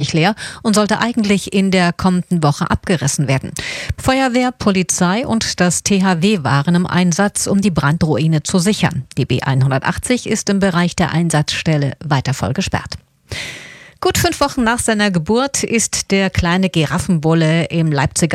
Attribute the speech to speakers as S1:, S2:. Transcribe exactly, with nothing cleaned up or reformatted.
S1: ziemlich leer und sollte eigentlich in der kommenden Woche abgerissen werden. Feuerwehr, Polizei und das T H W waren im Einsatz, um die Brandruine zu sichern. Die B hundertachtzig ist im Bereich der Einsatzstelle weiter voll gesperrt. Gut fünf Wochen nach seiner Geburt ist der kleine Giraffenbulle im Leipziger